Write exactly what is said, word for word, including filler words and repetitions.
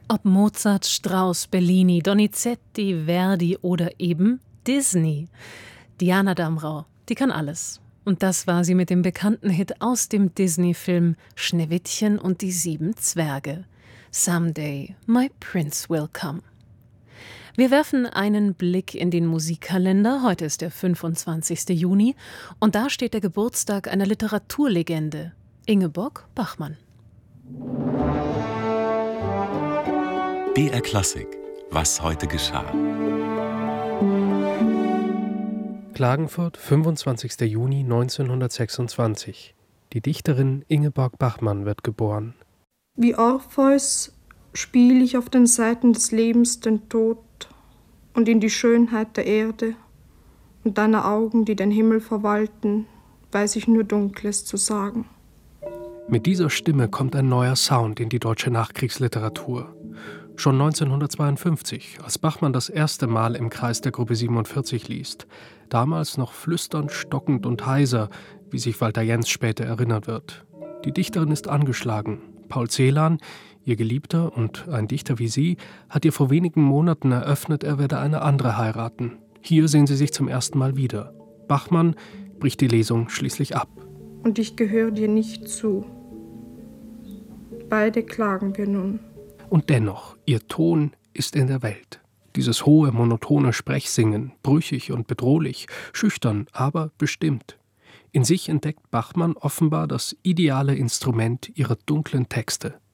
Ob Mozart, Strauss, Bellini, Donizetti, Verdi oder eben Disney. Diana Damrau, die kann alles. Und das war sie mit dem bekannten Hit aus dem Disney-Film Schneewittchen und die sieben Zwerge. Someday my prince will come. Wir werfen einen Blick in den Musikkalender. Heute ist der fünfundzwanzigste Juni und da steht der Geburtstag einer Literaturlegende, Ingeborg Bachmann. B R Klassik, was heute geschah. Klagenfurt, fünfundzwanzigster Juni neunzehnhundertsechsundzwanzig. Die Dichterin Ingeborg Bachmann wird geboren. Wie Orpheus spiele ich auf den Seiten des Lebens den Tod und in die Schönheit der Erde und deiner Augen, die den Himmel verwalten, weiß ich nur Dunkles zu sagen. Mit dieser Stimme kommt ein neuer Sound in die deutsche Nachkriegsliteratur. Schon neunzehnhundertzweiundfünfzig, als Bachmann das erste Mal im Kreis der Gruppe siebenundvierzig liest, damals noch flüsternd, stockend und heiser, wie sich Walter Jens später erinnert wird. Die Dichterin ist angeschlagen. Paul Celan, ihr Geliebter und ein Dichter wie sie, hat ihr vor wenigen Monaten eröffnet, er werde eine andere heiraten. Hier sehen sie sich zum ersten Mal wieder. Bachmann bricht die Lesung schließlich ab. Und ich gehöre dir nicht zu. Beide klagen wir nun. Und dennoch, ihr Ton ist in der Welt. Dieses hohe, monotone Sprechsingen, brüchig und bedrohlich, schüchtern, aber bestimmt. In sich entdeckt Bachmann offenbar das ideale Instrument ihrer dunklen Texte.